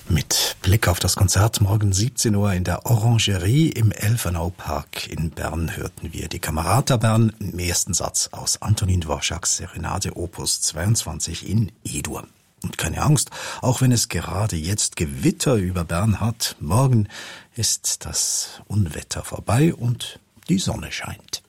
Mit Blick auf das Konzert morgen 17 Uhr in der Orangerie im Elfenaupark in Bern hörten wir die Camerata Bern im ersten Satz aus Antonin Dvoraks Serenade Opus 22 in E-Dur. Und keine Angst, auch wenn es gerade jetzt Gewitter über Bern hat, morgen ist das Unwetter vorbei und die Sonne scheint.